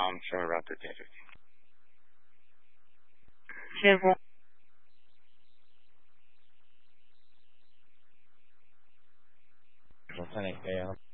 somewhere around 1350. 师傅， 我看你可以啊。